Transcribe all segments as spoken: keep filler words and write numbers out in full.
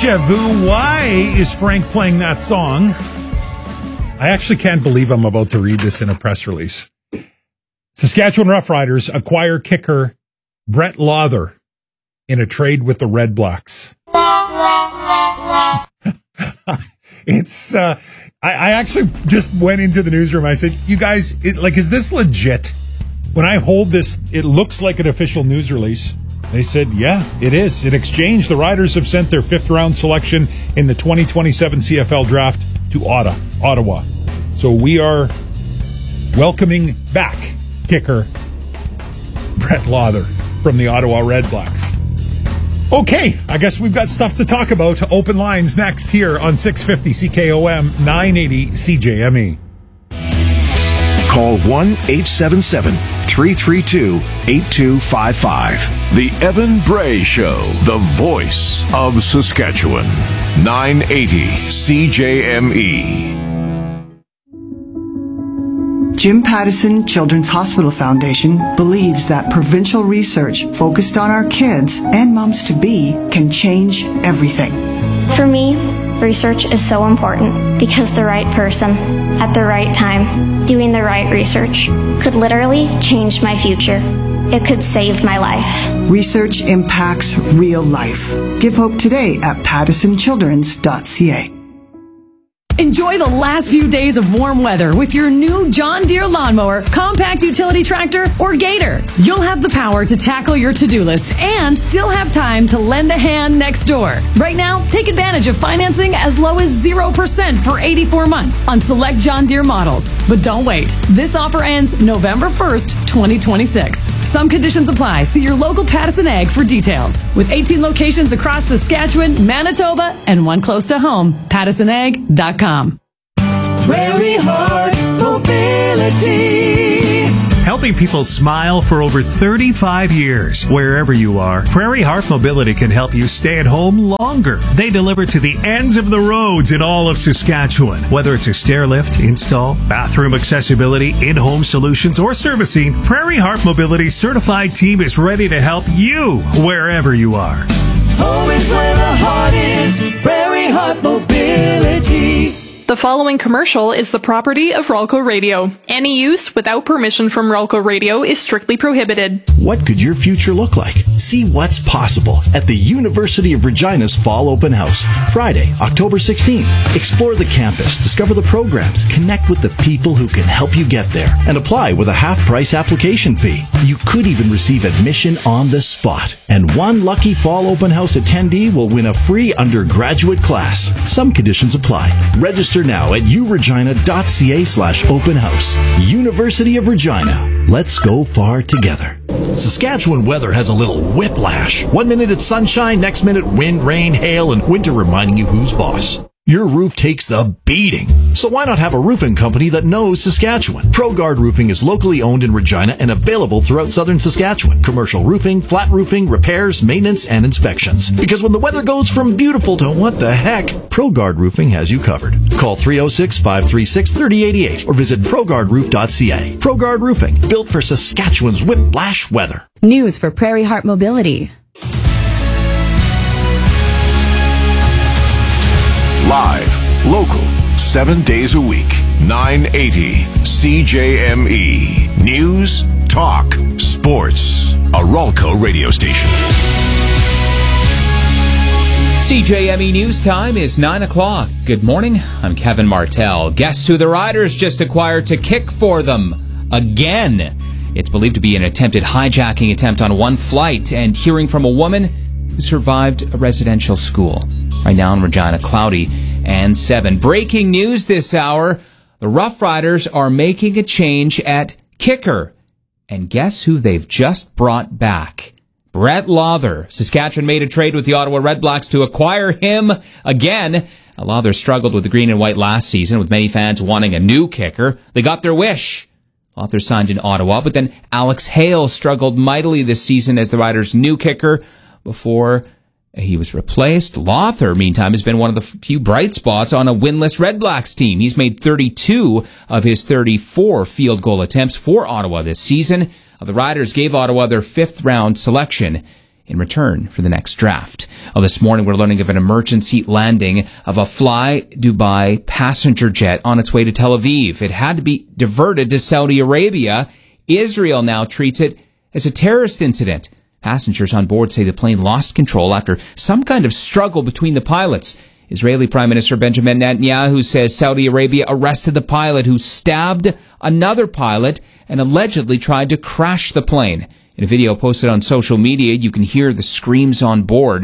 Deja Vu. Why is Frank playing that song? I actually can't believe I'm about to read this in a press release. Saskatchewan Roughriders acquire kicker Brett Lawther in a trade with the Red Blacks. It's, uh, I, I actually just went into the newsroom. I said, you guys, it, like, is this legit? When I hold this, it looks like an official news release. They said, yeah, it is. In exchange, the Riders have sent their fifth round selection in the twenty twenty-seven C F L draft to Ottawa. Ottawa. So we are welcoming back kicker Brett Lawther from the Ottawa Red Blacks. Okay, I guess we've got stuff to talk about. Open lines next here on six fifty C K O M, nine eighty C J M E. Call one eight seven seven, three three two, eight two five five. The Evan Bray Show, the voice of Saskatchewan. nine eighty C J M E. Jim Pattison Children's Hospital Foundation believes that provincial research focused on our kids and moms-to-be can change everything. For me, research is so important because the right person, at the right time, doing the right research, could literally change my future. It could save my life. Research impacts real life. Give hope today at pattison childrens dot c a. Enjoy the last few days of warm weather with your new John Deere lawnmower, compact utility tractor, or Gator. You'll have the power to tackle your to-do list and still have time to lend a hand next door. Right now, take advantage of financing as low as zero percent for eighty-four months on select John Deere models. But don't wait. This offer ends November first, twenty twenty-six. Some conditions apply. See your local Pattison Ag for details. With eighteen locations across Saskatchewan, Manitoba, and one close to home, pattison ag dot com. Prairie Heart Mobility. Helping people smile for over thirty-five years. Wherever you are, Prairie Heart Mobility can help you stay at home longer. They deliver to the ends of the roads in all of Saskatchewan. Whether it's a stair lift, install, bathroom accessibility, in-home solutions, or servicing, Prairie Heart Mobility's certified team is ready to help you wherever you are. Home is where the heart is. Prairie Heart Mobility. The following commercial is the property of Ralco Radio. Any use without permission from Ralco Radio is strictly prohibited. What could your future look like? See what's possible at the University of Regina's Fall Open House, Friday, October sixteenth. Explore the campus, discover the programs, connect with the people who can help you get there, and apply with a half-price application fee. You could even receive admission on the spot. And one lucky Fall Open House attendee will win a free undergraduate class. Some conditions apply. Register now at uregina.ca slash open house. University of Regina. Let's go far together. Saskatchewan weather has a little whiplash. One minute it's sunshine, next minute wind, rain, hail, and winter reminding you who's boss. Your roof takes the beating. So why not have a roofing company that knows Saskatchewan? ProGuard Roofing is locally owned in Regina and available throughout southern Saskatchewan. Commercial roofing, flat roofing, repairs, maintenance, and inspections. Because when the weather goes from beautiful to what the heck, ProGuard Roofing has you covered. Call three oh six, five three six, three oh eight eight or visit pro guard roof dot c a. ProGuard Roofing, built for Saskatchewan's whiplash weather. News for Prairie Heart Mobility. Live, local, seven days a week, nine eighty C J M E. News, talk, sports. A Ralco radio station. C J M E News time is nine o'clock. Good morning, I'm Kevin Martell. Guess who the Riders just acquired to kick for them? Again. It's believed to be an attempted hijacking attempt on one flight, and hearing from a woman who survived a residential school. Right now in Regina, cloudy and seven. Breaking news this hour. The Rough Riders are making a change at kicker. And guess who they've just brought back? Brett Lawther. Saskatchewan made a trade with the Ottawa Red Blacks to acquire him again. Lawther struggled with the green and white last season, with many fans wanting a new kicker. They got their wish. Lawther signed in Ottawa, but then Alex Hale struggled mightily this season as the Riders' new kicker before he was replaced. Lawther, meantime, has been one of the few bright spots on a winless Red Blacks team. He's made thirty-two of his thirty-four field goal attempts for Ottawa this season. The Riders gave Ottawa their fifth round selection in return for the next draft. Well, this morning we're learning of an emergency landing of a Fly Dubai passenger jet on its way to Tel Aviv. It had to be diverted to Saudi Arabia. Israel now treats it as a terrorist incident. Passengers on board say the plane lost control after some kind of struggle between the pilots. Israeli Prime Minister Benjamin Netanyahu says Saudi Arabia arrested the pilot who stabbed another pilot and allegedly tried to crash the plane. In a video posted on social media, you can hear the screams on board.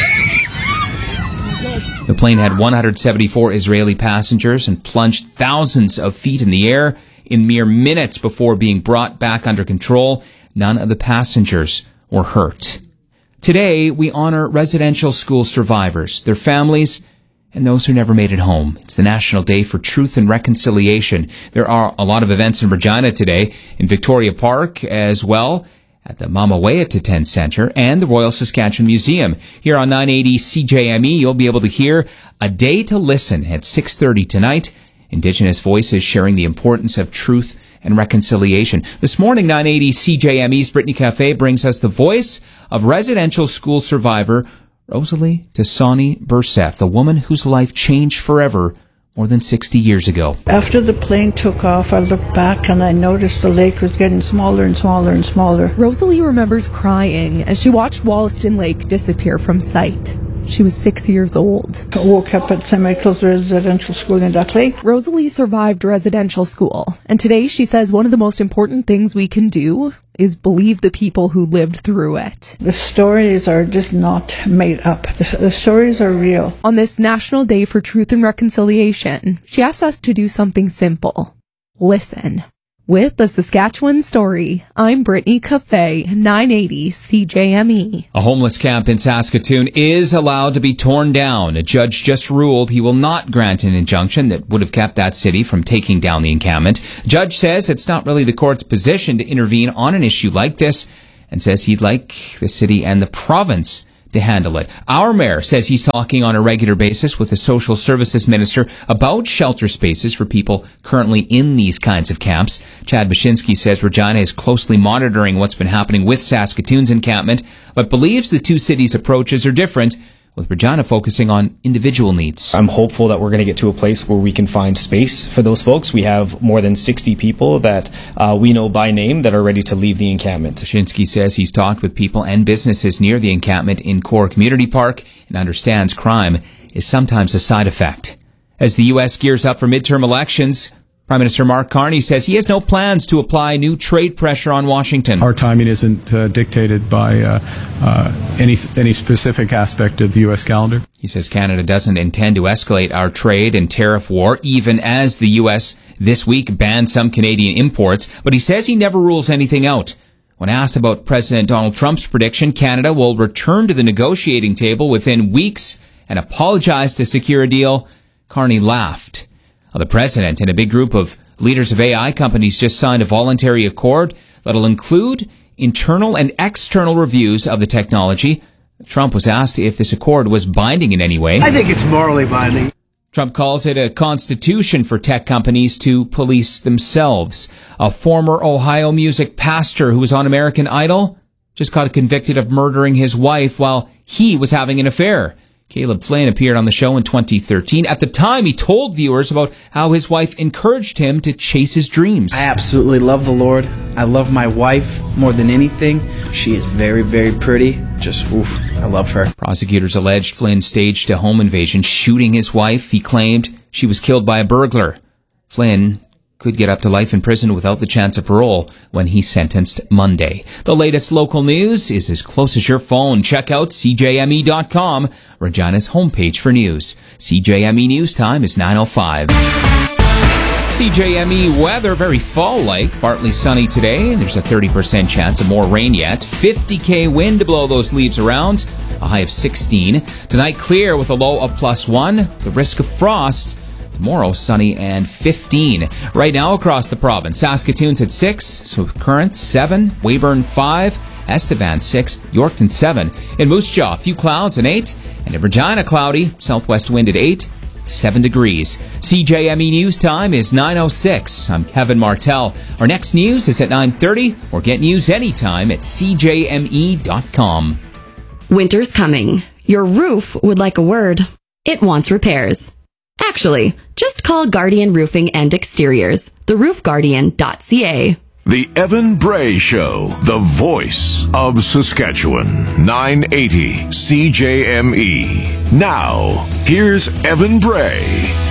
The plane had one hundred seventy-four Israeli passengers and plunged thousands of feet in the air in mere minutes before being brought back under control. None of the passengers were hurt. Today, we honor residential school survivors, their families, and those who never made it home. It's the National Day for Truth and Reconciliation. There are a lot of events in Regina today, in Victoria Park as well, at the Mama Weyatiten Centre and the Royal Saskatchewan Museum. Here on nine eighty C J M E, you'll be able to hear A Day to Listen at six thirty tonight. Indigenous voices sharing the importance of truth and reconciliation. This morning, nine eighty C J M E's Brittany Cafe brings us the voice of residential school survivor Rosalie Tassani Burseth, the woman whose life changed forever more than sixty years ago. After the plane took off, I looked back and I noticed the lake was getting smaller and smaller and smaller. Rosalie remembers crying as she watched Wollaston Lake disappear from sight. She was six years old. I woke up at Saint Michael's Residential School in Duck Lake. Rosalie survived residential school, and today she says one of the most important things we can do is believe the people who lived through it. The stories are just not made up. The, the stories are real. On this National Day for Truth and Reconciliation, she asked us to do something simple. Listen. With the Saskatchewan Story, I'm Brittany Cafe, nine eighty C J M E. A homeless camp in Saskatoon is allowed to be torn down. A judge just ruled he will not grant an injunction that would have kept that city from taking down the encampment. Judge says it's not really the court's position to intervene on an issue like this and says he'd like the city and the province to handle it. Our mayor says he's talking on a regular basis with the social services minister about shelter spaces for people currently in these kinds of camps. Chad Bashinsky says Regina is closely monitoring what's been happening with Saskatoon's encampment, but believes the two cities' approaches are different, with Regina focusing on individual needs. I'm hopeful that we're going to get to a place where we can find space for those folks. We have more than sixty people that uh, we know by name that are ready to leave the encampment. Bashinsky says he's talked with people and businesses near the encampment in Core Community Park and understands crime is sometimes a side effect. As the U S gears up for midterm elections, Prime Minister Mark Carney says he has no plans to apply new trade pressure on Washington. Our timing isn't uh, dictated by uh, uh, any any specific aspect of the U S calendar. He says Canada doesn't intend to escalate our trade and tariff war, even as the U S this week banned some Canadian imports, but he says he never rules anything out. When asked about President Donald Trump's prediction Canada will return to the negotiating table within weeks and apologize to secure a deal, Carney laughed. The president and a big group of leaders of A I companies just signed a voluntary accord that'll include internal and external reviews of the technology. Trump was asked if this accord was binding in any way. I think it's morally binding. Trump calls it a constitution for tech companies to police themselves. A former Ohio music pastor who was on American Idol just got convicted of murdering his wife while he was having an affair. Caleb Flynn appeared on the show in twenty thirteen. At the time, he told viewers about how his wife encouraged him to chase his dreams. I absolutely love the Lord. I love my wife more than anything. She is very, very pretty. Just, oof, I love her. Prosecutors alleged Flynn staged a home invasion, shooting his wife. He claimed she was killed by a burglar. Flynn could get up to life in prison without the chance of parole when he's sentenced Monday. The latest local news is as close as your phone. Check out C J M E dot com, Regina's homepage for news. C J M E News Time is nine oh five. C J M E weather, very fall-like. Partly sunny today. There's a thirty percent chance of more rain yet. fifty K wind to blow those leaves around. A high of sixteen. Tonight clear with a low of plus one. The risk of frost. Tomorrow, sunny and fifteen. Right now across the province, Saskatoon's at six, so Current seven, Weyburn five, Estevan six, Yorkton seven. In Moose Jaw, a few clouds and eight, and in Regina, cloudy, southwest wind at eight, seven degrees. C J M E News Time is nine oh six. I'm Kevin Martell. Our next news is at nine thirty, or get news anytime at C J M E dot com. Winter's coming. Your roof would like a word. It wants repairs. Actually, just call Guardian Roofing and Exteriors, the roof guardian dot c a. The Evan Bray Show, the voice of Saskatchewan, nine eighty C J M E. Now, here's Evan Bray.